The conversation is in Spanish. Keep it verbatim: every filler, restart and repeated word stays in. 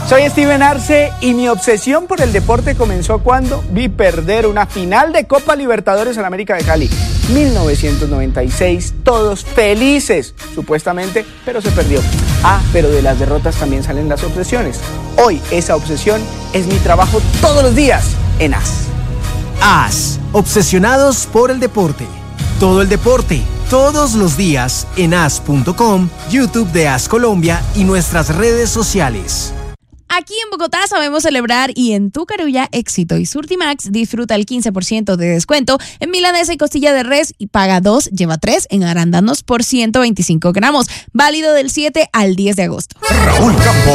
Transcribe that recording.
Soy Steven Arce y mi obsesión por el deporte comenzó cuando vi perder una final de Copa Libertadores en América de Cali. mil novecientos noventa y seis, todos felices, supuestamente, pero se perdió. Ah, pero de las derrotas también salen las obsesiones. Hoy esa obsesión es mi trabajo todos los días en A S. A S, obsesionados por el deporte. Todo el deporte, todos los días en A S punto com, YouTube de A S Colombia y nuestras redes sociales. Aquí en Bogotá sabemos celebrar y en tu Carulla, Éxito y Surtimax disfruta el quince por ciento de descuento en milanesa y costilla de res y paga dos, lleva tres en arándanos por ciento veinticinco gramos. Válido del siete al diez de agosto. Raúl Campos.